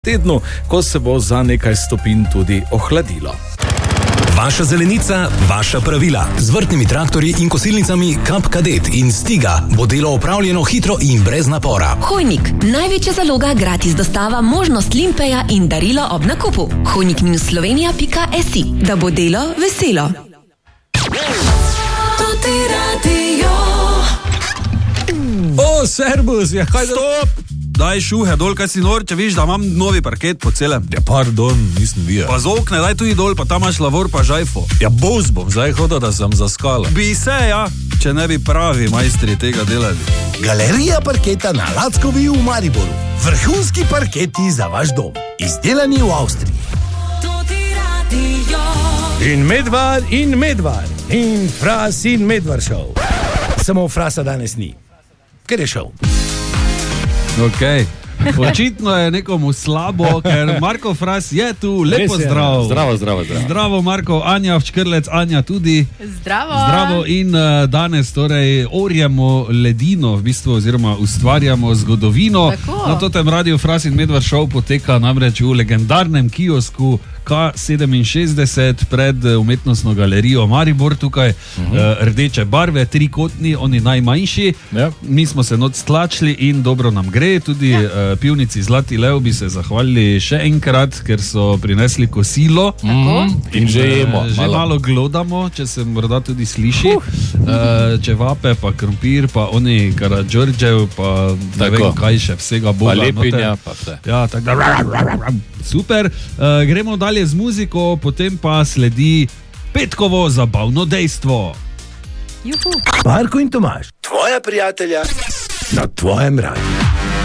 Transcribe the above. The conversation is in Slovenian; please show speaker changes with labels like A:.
A: tednu, ko se bo za nekaj stopinj tudi ohladilo.
B: Vaša zelenica, vaša pravila. Z vrtnimi traktorji in kosilnicami Kap Kadet in Stiga bo delo opravljeno hitro in brez napora.
C: Hojnik, največja zaloga, gratis dostava, možnost limpeja in darilo ob nakupu. hojnik-slovenija.si, da bo delo veselo.
A: O, servus, ja, kaj
D: Stop! Daj šuhe dol, kaj si nor, če viš, da imam novi parket po celem.
A: Ja, pardon, nisem videl.
D: Pa z okne, daj tudi dol, pa tam imaš lavor pa žajfo.
A: Ja, bos bom zdaj hodil, da sem zaskala.
D: Bi se, ja, če ne bi pravi majstri tega delali.
E: Galerija parketa na Lackovi v Mariboru. Vrhunski parketi za vaš dom. Izdelani v Avstriji.
F: In Medvar, in Fras in Medvar šov. Samo Frasa danes ni, ker je šov.
D: Ok, očitno je nekomu slabo, ker Marko Fras je tu, lepo zdrav. Zdravo Marko, Anja Včkrlec, Anja tudi. Zdravo in danes torej orjemo ledino v bistvu, oziroma ustvarjamo zgodovino. Tako. Na totem Radio Fras in Medvar šov poteka namreč v legendarnem kiosku K67 pred umetnostno galerijo Maribor, tukaj rdeče barve, trikotni, oni najmanjši. Mi smo se noč stlačili in dobro nam gre, tudi pivnici Zlati lev bi se zahvalili še enkrat, ker so prinesli kosilo.
A: In že jemo.
D: Že malo glodamo, če se morda tudi sliši. Čevape, pa krompir, pa oni Karadžordžev, pa ne vem kaj še vsega boga.
A: Pa lepinja, pa vse.
D: Ja, tako da... Super, gremo dalje z muziko, potem pa sledi petkovo zabavno dejstvo.
F: Marko in Tomaž,
E: Tvoja prijatelja na tvojem radiju.